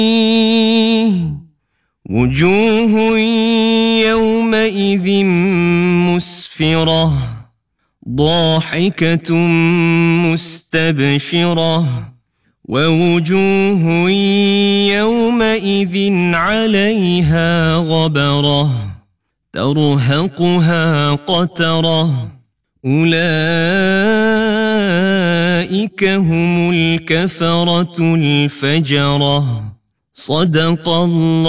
وجوه يومئذ مسفرة ضاحكة مستبشرة ووجوه يومئذ عليها غبرة ترهقها قترة أولئك هم الكفرة الفجرة صدق الله.